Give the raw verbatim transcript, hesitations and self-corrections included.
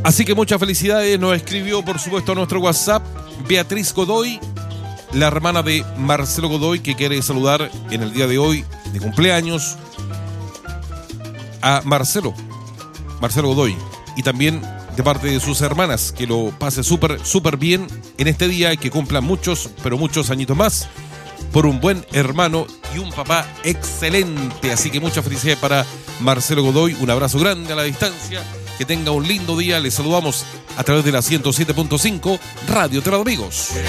Así que muchas felicidades. Nos escribió, por supuesto, a nuestro WhatsApp Beatriz Godoy, la hermana de Marcelo Godoy, que quiere saludar en el día de hoy de cumpleaños a Marcelo, Marcelo Godoy, y también de parte de sus hermanas, que lo pase súper, súper bien en este día y que cumplan muchos, pero muchos añitos más, por un buen hermano y un papá excelente. Así que muchas felicidades para Marcelo Godoy, un abrazo grande a la distancia, que tenga un lindo día. Les saludamos a través de la ciento siete punto cinco Radio Terra de Amigos.